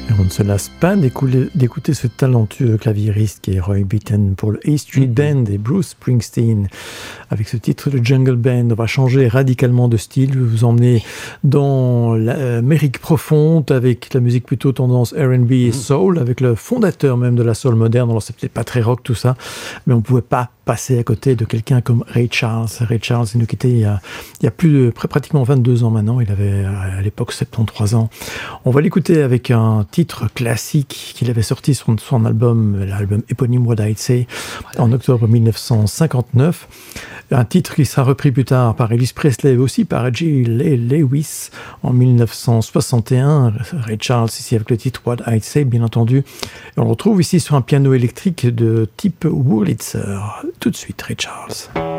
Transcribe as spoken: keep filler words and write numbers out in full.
On ne se lasse pas d'écouter ce talentueux claviériste qui est Roy Bittan pour le A Street Band et Bruce Springsteen. Avec ce titre de Jungle Band, on va changer radicalement de style, je vais vous emmener dans l'Amérique profonde avec la musique plutôt tendance R and B et soul, avec le fondateur même de la soul moderne. Alors c'est peut-être pas très rock tout ça, mais on ne pouvait pas passer à côté de quelqu'un comme Ray Charles. Ray Charles, il nous quittait il y a, il y a plus de, pratiquement vingt-deux ans maintenant, il avait à l'époque soixante-treize ans. On va l'écouter avec un titre classique qu'il avait sorti sur son album, l'album éponyme What I'd Say, en octobre dix-neuf cent cinquante-neuf. Un titre qui sera repris plus tard par Elvis Presley et aussi par Jerry Lee Lewis en dix-neuf cent soixante et un. Ray Charles ici avec le titre What I'd Say, bien entendu. Et on le retrouve ici sur un piano électrique de type Wurlitzer. Tout de suite, Ray Charles.